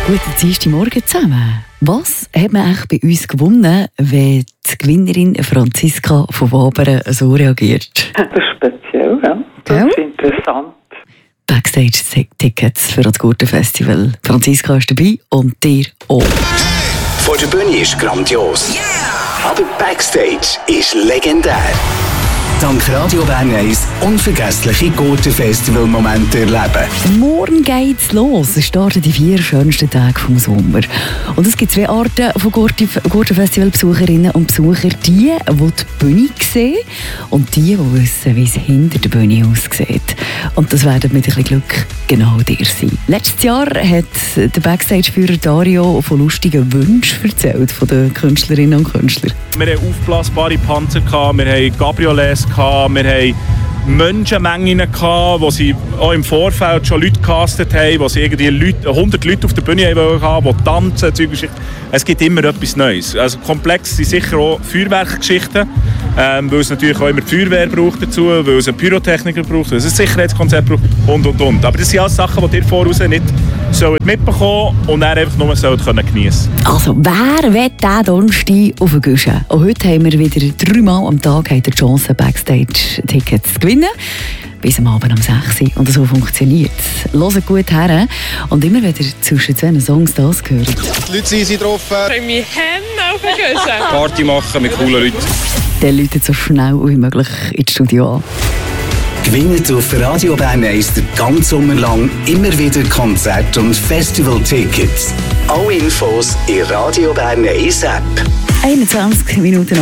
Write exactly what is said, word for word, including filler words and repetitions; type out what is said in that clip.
Guten Dienstagmorgen zusammen. Was hat man eigentlich bei uns gewonnen, wenn die Gewinnerin Franziska von Wabern so reagiert? Das ist speziell, ja. Das ja? ist interessant. Backstage-Tickets für das Gurten-Festival. Franziska ist dabei und dir auch. Vor der Bühne ist grandios. Yeah. Aber Backstage ist legendär. Dank Radio Bern eins unvergessliche Gurten-Festival-Momente erleben. Morgen geht's los. Es starten die vier schönsten Tage vom Sommer. Und es gibt zwei Arten von Gurten-Festival-Besucherinnen und Besuchern. Die, die die Bühne sehen und die, die wissen, wie es hinter der Bühne aussieht. Und das werden mit ein bisschen Glück genau dir sein. Letztes Jahr hat der Backstage-Führer Dario von lustigen Wünschen erzählt von den Künstlerinnen und Künstlern. Wir hatten aufblasbare Panzer, wir hatten Cabriolets, wir hatten Menschenmengen, wo sie auch im Vorfeld schon Leute gecastet haben, wo sie irgendwie Leute, hundert Leute auf der Bühne haben, die tanzen. Es gibt immer etwas Neues. Also komplex sind sicher auch Feuerwerkgeschichten, ähm, weil es natürlich auch immer die Feuerwehr braucht dazu, weil es einen Pyrotechniker braucht, weil es ein Sicherheitskonzept braucht und und und. Aber das sind alles Sachen, die ihr voraus nicht mitbekommen und dann einfach nur geniessen können. Also, wer will diesen Donnerstag auf den Guschen? Und heute haben wir wieder dreimal am Tag die Chance, Backstage-Tickets zu gewinnen. Bis am Abend um sechs Uhr. Und so funktioniert es. Hört gut her. Und immer wieder zwischen zwei Songs das gehört. Die Leute sind drauf. Ich freue mich auf den Guschen. Party machen mit coolen Leuten. Dann läutet so schnell wie möglich ins Studio an. Gewinnt auf Radio Bern eins den ganzen Sommer lang immer wieder Konzert- und Festival-Tickets. Alle Infos in Radio Bern eins App. einundzwanzig Minuten